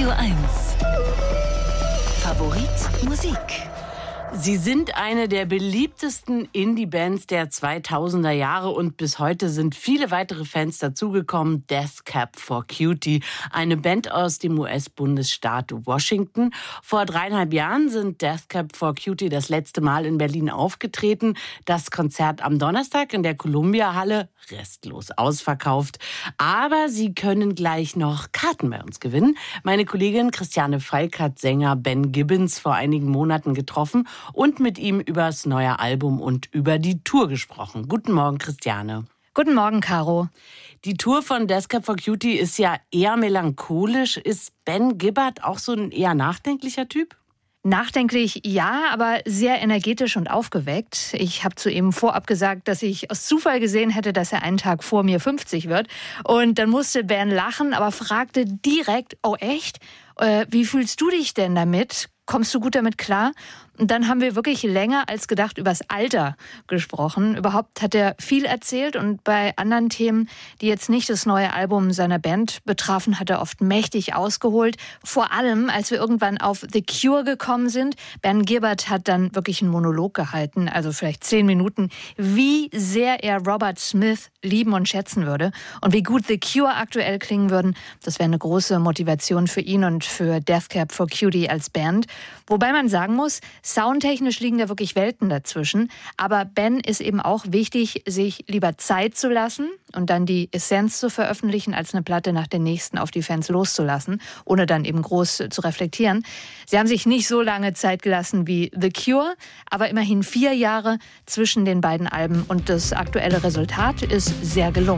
Radio 1. Favorit Musik. Sie sind eine der beliebtesten Indie-Bands der 2000er Jahre und bis heute sind viele weitere Fans dazugekommen. Death Cab for Cutie, eine Band aus dem US-Bundesstaat Washington. Vor 3,5 Jahren sind Death Cab for Cutie das letzte Mal in Berlin aufgetreten. Das Konzert am Donnerstag in der Columbia-Halle, restlos ausverkauft. Aber Sie können gleich noch Karten bei uns gewinnen. Meine Kollegin Christiane Falk hat Sänger Ben Gibbons vor einigen Monaten getroffen und mit ihm über das neue Album und über die Tour gesprochen. Guten Morgen, Christiane. Guten Morgen, Caro. Die Tour von Death Cab for Cutie ist ja eher melancholisch. Ist Ben Gibbard auch so ein eher nachdenklicher Typ? Nachdenklich, ja, aber sehr energetisch und aufgeweckt. Ich habe zu ihm vorab gesagt, dass ich aus Zufall gesehen hätte, dass er einen Tag vor mir 50 wird. Und dann musste Ben lachen, aber fragte direkt, oh echt? Wie fühlst du dich denn damit? Kommst du gut damit klar? Und dann haben wir wirklich länger als gedacht übers Alter gesprochen. Überhaupt hat er viel erzählt und bei anderen Themen, die jetzt nicht das neue Album seiner Band betrafen, hat er oft mächtig ausgeholt. Vor allem, als wir irgendwann auf The Cure gekommen sind. Ben Gibbard hat dann wirklich einen Monolog gehalten, also vielleicht 10 Minuten, wie sehr er Robert Smith lieben und schätzen würde und wie gut The Cure aktuell klingen würden. Das wäre eine große Motivation für ihn und für Death Cab for Cutie als Band. Wobei man sagen muss, soundtechnisch liegen da wirklich Welten dazwischen. Aber Ben ist eben auch wichtig, sich lieber Zeit zu lassen und dann die Essenz zu veröffentlichen, als eine Platte nach der nächsten auf die Fans loszulassen, ohne dann eben groß zu reflektieren. Sie haben sich nicht so lange Zeit gelassen wie The Cure, aber immerhin 4 Jahre zwischen den beiden Alben und das aktuelle Resultat ist sehr gelungen.